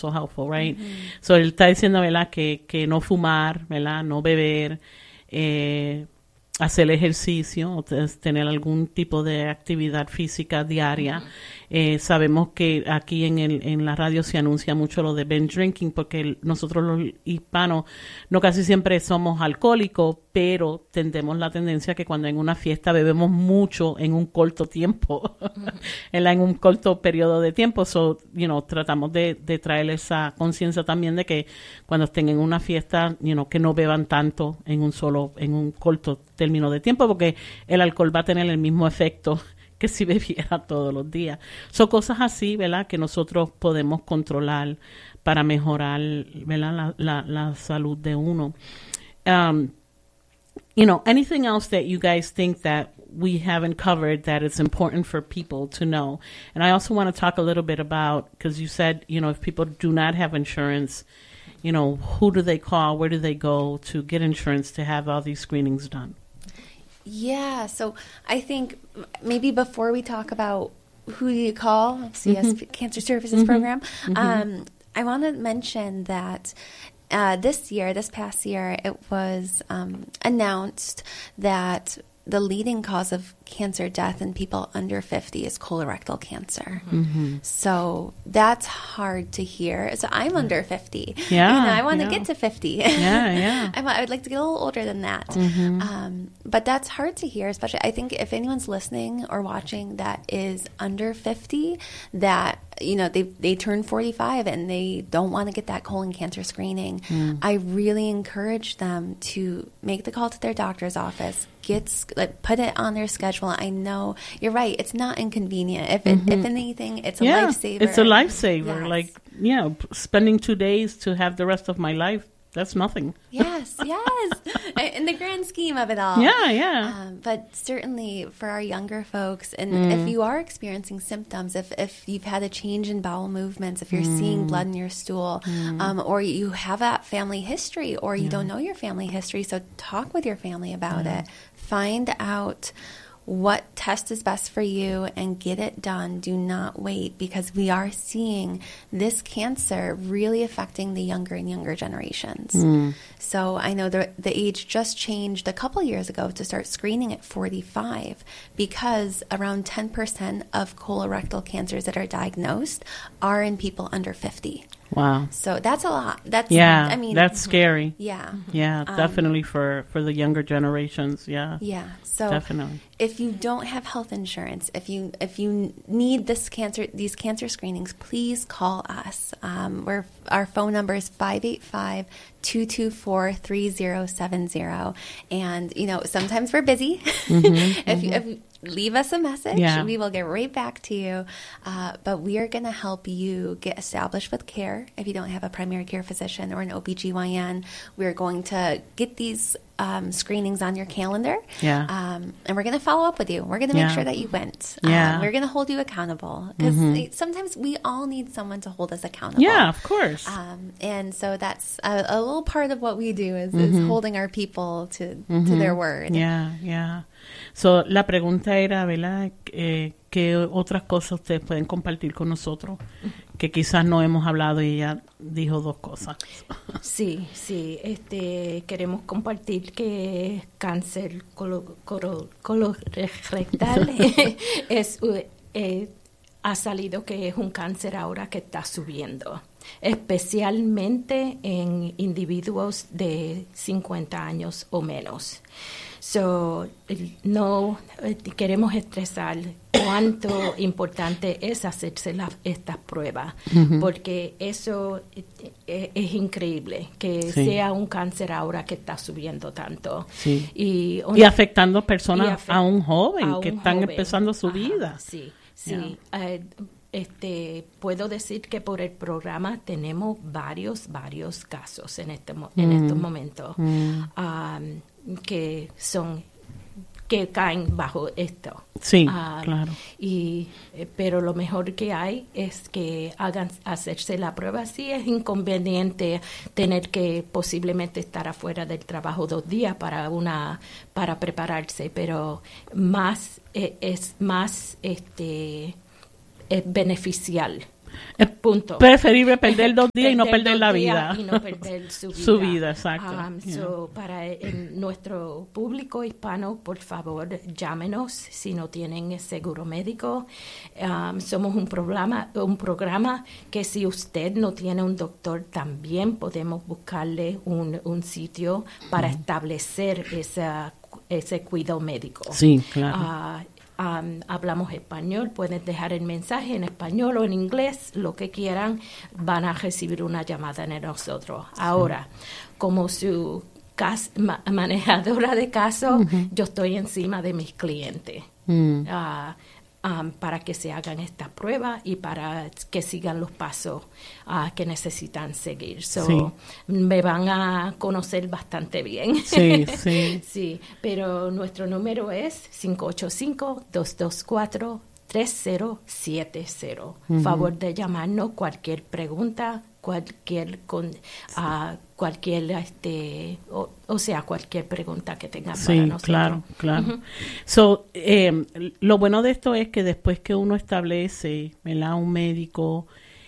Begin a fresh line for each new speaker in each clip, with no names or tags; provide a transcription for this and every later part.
so helpful, right? So él está diciendo, ¿verdad? Que no fumar, ¿verdad? No beber, hacer ejercicio, o tener algún tipo de actividad física diaria. Sabemos que aquí en la radio se anuncia mucho lo de binge drinking, porque nosotros los hispanos no casi siempre somos alcohólicos, pero tendemos la tendencia que cuando en una fiesta bebemos mucho en un corto tiempo, en un corto periodo de tiempo. So, tratamos de traer esa conciencia también de que cuando estén en una fiesta, que no beban tanto en un corto término de tiempo, porque el alcohol va a tener el mismo efecto que si bebiera todos los días. Son cosas así, ¿verdad?, que nosotros podemos controlar para mejorar, ¿verdad?, la salud de uno. Anything else that you guys think that we haven't covered that it's important for people to know? And I also want to talk a little bit about, because you said, if people do not have insurance, who do they call? Where do they go to get insurance to have all these screenings done?
Yeah, so I think maybe before we talk about who you call, CS Cancer Services Program, I want to mention that this past year, it was announced that the leading cause of cancer death in people under 50 is colorectal cancer. So that's hard to hear. So I'm under 50.
Yeah.
I want to get to 50.
Yeah.
I would like to get a little older than that. But that's hard to hear, especially I think if anyone's listening or watching that is under 50, that they turn 45 and they don't want to get that colon cancer screening. I really encourage them to make the call to their doctor's office, put it on their schedule. I know you're right; it's not inconvenient. If anything, it's a lifesaver.
It's a lifesaver.
Yes.
Like spending 2 days to have the rest of my life. That's nothing.
Yes. In the grand scheme of it all.
Yeah.
But certainly for our younger folks, and if you are experiencing symptoms, if you've had a change in bowel movements, if you're seeing blood in your stool, or you have that family history, or you don't know your family history, so talk with your family about it. Find out what test is best for you and get it done. Do not wait, because we are seeing this cancer really affecting the younger and younger generations. So I know the age just changed a couple years ago to start screening at 45, because around 10% of colorectal cancers that are diagnosed are in people under 50.
Wow.
So that's a lot. That's
scary.
Yeah.
Yeah, definitely for the younger generations. Yeah.
Yeah. So
definitely.
If you don't have health insurance, if you need these cancer screenings, please call us. Our phone number is 585-224-3070. And sometimes we're busy. If you leave us a message. We will get right back to you. But we are going to help you get established with care. If you don't have a primary care physician or an OBGYN, we're going to get these screenings on your calendar. And we're going to follow up with you. We're going to make sure that you went. We're going to hold you accountable, because sometimes we all need someone to hold us accountable.
Yeah, of course.
And so that's a little part of what we do is holding our people to their word.
Yeah. So, la pregunta era, ¿verdad? ¿Qué otras cosas ustedes pueden compartir con nosotros? Que quizás no hemos hablado y ella dijo 2 cosas.
Sí. Queremos compartir que cáncer colorectal ha salido que es un cáncer ahora que está subiendo, especialmente en individuos de 50 años o menos. So, no queremos estresar cuánto importante es hacerse estas pruebas, porque eso es increíble, que sea un cáncer ahora que está subiendo tanto. Y
afectando personas a un joven que están empezando su vida.
Sí. Puedo decir que por el programa tenemos varios casos en estos momentos que caen bajo esto.
Sí, claro.
Pero lo mejor que hay es que hacerse la prueba. Sí es inconveniente tener que posiblemente estar afuera del trabajo 2 días para prepararse, pero es más beneficial Punto.
Preferible perder 2 días y no perder la vida.
Y no perder su vida.
Su vida, exacto.
So, para nuestro público hispano, por favor, llámenos si no tienen seguro médico. Somos un programa que si usted no tiene un doctor, también podemos buscarle un sitio para establecer ese cuidado médico.
Sí, claro.
Hablamos español, pueden dejar el mensaje en español o en inglés, lo que quieran, van a recibir una llamada de nosotros. Sí. Ahora, como su manejadora de caso, yo estoy encima de mis clientes para que se hagan esta prueba y para que sigan los pasos que necesitan seguir. So, me van a conocer bastante bien.
Sí, sí.
Sí, pero nuestro número es 585-224-3070. Favor de llamarnos cualquier pregunta, cualquier pregunta que tengan para nosotros.
Claro, claro. So, lo bueno de esto es que después que uno establece, ¿verdad?, un médico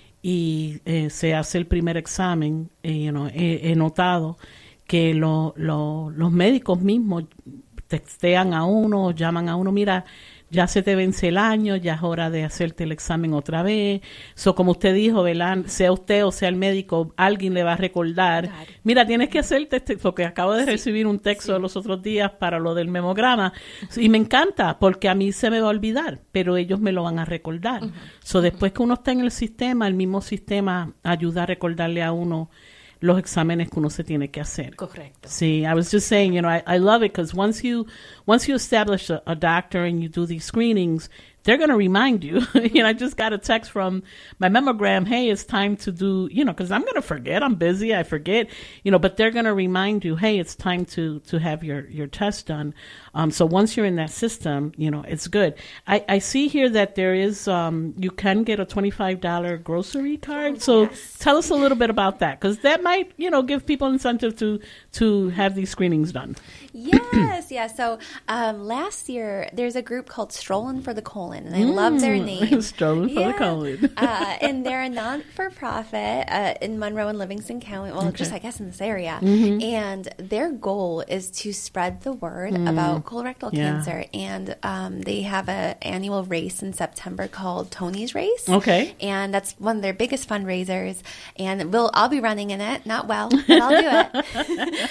y se hace el primer examen, he notado que los médicos mismos textean a uno, llaman a uno, mira, ya se te vence el año, ya es hora de hacerte el examen otra vez. So, como usted dijo, ¿verdad?, sea usted o sea el médico, alguien le va a recordar, mira, tienes que hacerte porque acabo de recibir un texto los otros días para lo del memograma, y me encanta, porque a mí se me va a olvidar, pero ellos me lo van a recordar. So, después que uno está en el sistema, el mismo sistema ayuda a recordarle a uno los exámenes que uno se tiene que hacer.
Correcto.
Sí, I was just saying, I love it because once you establish a doctor and you do these screenings, they're going to remind you. I just got a text from my mammogram, hey, it's time to do, because I'm going to forget. I'm busy. I forget, but they're going to remind you, hey, it's time to have your test done. So once you're in that system, it's good. I see here that there is, you can get a $25 grocery card. So tell us a little bit about that, because that might, give people incentive to have these screenings done.
Yes, yeah. So last year, there's a group called Strolling for the Colon, and I love their name.
Strolling for the Colon.
And they're a non-for-profit in Monroe and Livingston County, just I guess in this area. And their goal is to spread the word about colorectal cancer. And they have an annual race in September called Tony's Race.
Okay.
And that's one of their biggest fundraisers. And I'll be running in it. Not well, but I'll do it.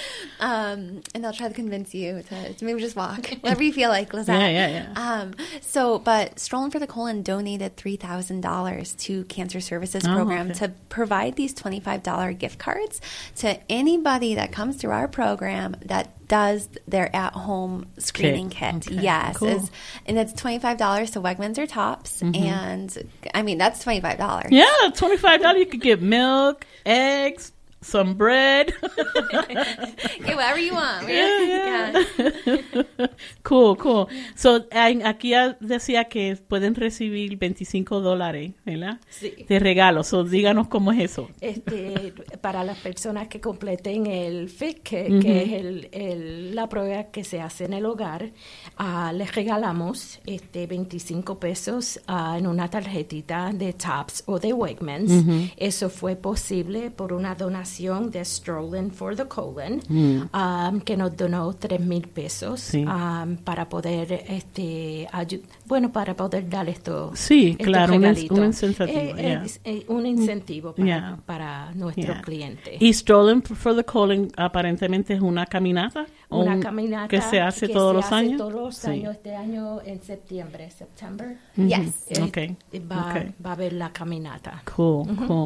And I'll try to convince you to maybe just walk, whatever you feel like, Lizette.
Yeah.
But Strolling for the Colon donated $3,000 to Cancer Services Program to provide these $25 gift cards to anybody that comes through our program that does their at-home screening kit.
Okay.
Yes.
Cool.
And it's $25 to Wegmans or Tops. And, I mean, that's $25.
Yeah, $25. You could get milk, eggs, some bread.
Okay, whatever you want.
Yeah. Cool. So, aquí decía que pueden recibir $25, ¿verdad?
Sí.
De regalo. So, díganos cómo es eso.
Para las personas que completen el FIC, que es la prueba que se hace en el hogar, les regalamos $25 en una tarjetita de Tops o de Wegmans. Eso fue posible por una donación de Strolling for the Colon, que nos donó $3,000 para poder para poder dar esto. Sí,
claro, un incentivo.
Un incentivo para nuestros clientes.
Y Strolling for the Colon aparentemente es una caminata.
Una caminata
que se hace todos los años.
Todos los años. Este año en septiembre.
Yes.
Okay. Va a haber la caminata.
Cool.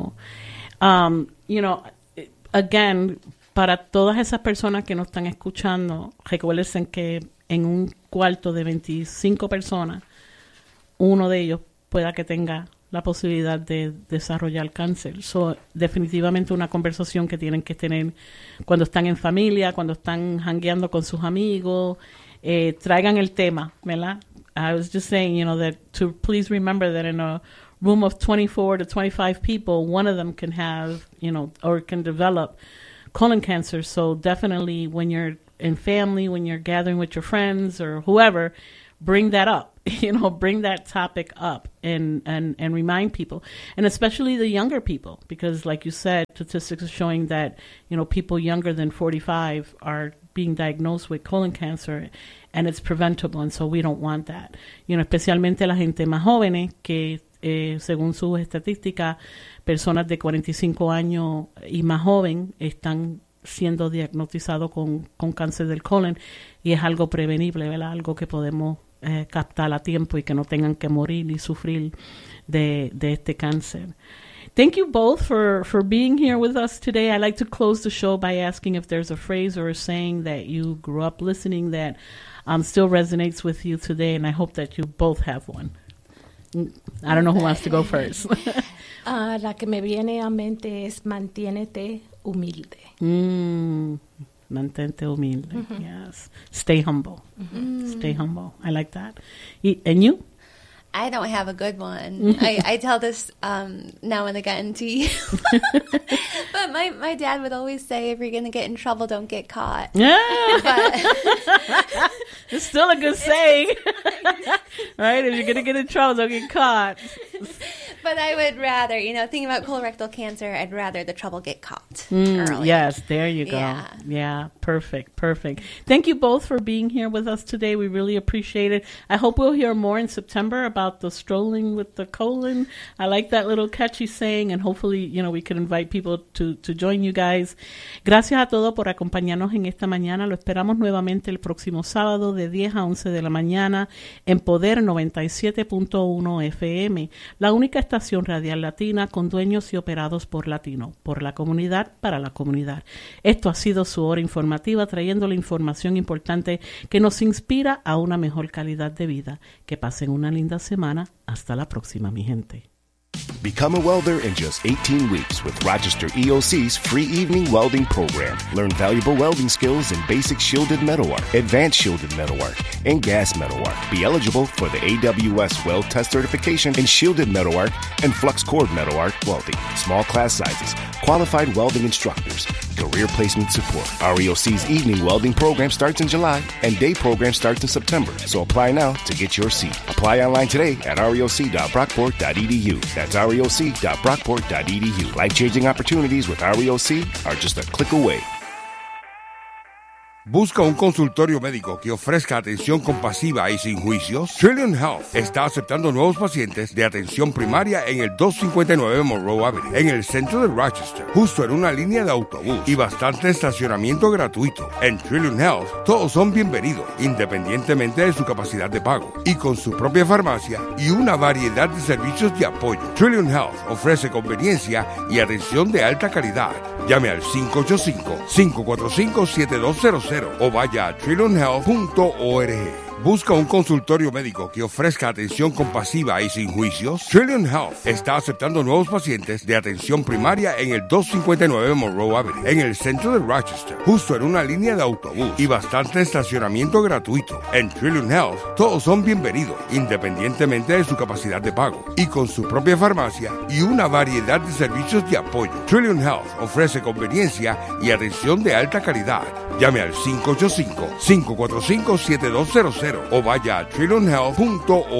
Again, para todas esas personas que nos están escuchando, recuerden que en un cuarto de 25 personas, uno de ellos pueda que tenga la posibilidad de desarrollar cáncer. So, definitivamente una conversación que tienen que tener cuando están en familia, cuando están jangueando con sus amigos. Traigan el tema, ¿verdad? I was just saying, that to please remember that in a room of 24 to 25 people, one of them can have, or can develop colon cancer. So definitely when you're in family, when you're gathering with your friends or whoever, bring that up. bring that topic up and remind people, and especially the younger people, because like you said, statistics are showing that, people younger than 45 are being diagnosed with colon cancer, and it's preventable, and so we don't want that. Especialmente la gente más jóvenes que, según sus estadísticas, personas de 45 años y más joven están siendo diagnosticados con cáncer del colon, y es algo prevenible, ¿verdad? Algo que podemos captar a tiempo y que no tengan que morir ni sufrir de este cáncer. Thank you both for being here with us today. I'd like to close the show by asking if there's a phrase or a saying that you grew up listening that still resonates with you today, and I hope that you both have one. I don't know who wants to go first.
La que me viene a mente es mantiénete humilde.
Mantente humilde. Mm-hmm. Yes. Stay humble. Mm-hmm. Stay humble. I like that. And you?
I don't have a good one. I tell this now and again to you. But my dad would always say, if you're going to get in trouble, don't get caught.
Yeah. It's still a good saying. Right? If you're going to get in trouble, don't get caught.
But I would rather, thinking about colorectal cancer, I'd rather the trouble get caught early.
Yes, there you go. Yeah, perfect. Thank you both for being here with us today. We really appreciate it. I hope we'll hear more in September about the strolling with the colon. I like that little catchy saying, and hopefully, we can invite people to join you guys. Gracias a todos por acompañarnos en esta mañana. Lo esperamos nuevamente el próximo sábado de 10 a 11 de la mañana en Poder 97.1 FM, la única estación radial latina con dueños y operados por latino, por la comunidad, para la comunidad. Esto ha sido su hora informativa, trayendo la información importante que nos inspira a una mejor calidad de vida. Que pasen una linda semana. Hasta la próxima, mi gente.
Become a welder in just 18 weeks with Rochester EOC's free evening welding program. Learn valuable welding skills in basic shielded metalwork, advanced shielded metalwork, and gas metalwork. Be eligible for the AWS Weld Test Certification in shielded metalwork and flux cord metalwork welding. Small class sizes, qualified welding instructors, career placement support. REOC's evening welding program starts in July and day program starts in September. So apply now to get your seat. Apply online today at reoc.brockport.edu. That's reoc.brockport.edu. Life-changing opportunities with REOC are just a click away.
¿Busca un consultorio médico que ofrezca atención compasiva y sin juicios? Trillium Health está aceptando nuevos pacientes de atención primaria en el 259 Monroe Avenue, en el centro de Rochester, justo en una línea de autobús y bastante estacionamiento gratuito. En Trillium Health, todos son bienvenidos, independientemente de su capacidad de pago, y con su propia farmacia y una variedad de servicios de apoyo. Trillium Health ofrece conveniencia y atención de alta calidad. Llame al 585-545-7200 o vaya a trilliumhealth.org. ¿Busca un consultorio médico que ofrezca atención compasiva y sin juicios? Trillium Health está aceptando nuevos pacientes de atención primaria en el 259 Monroe Avenue, en el centro de Rochester, justo en una línea de autobús y bastante estacionamiento gratuito. En Trillium Health, todos son bienvenidos, independientemente de su capacidad de pago, y con su propia farmacia y una variedad de servicios de apoyo. Trillium Health ofrece conveniencia y atención de alta calidad. Llame al 585-545-7200 o vaya a trilliumhealth.org.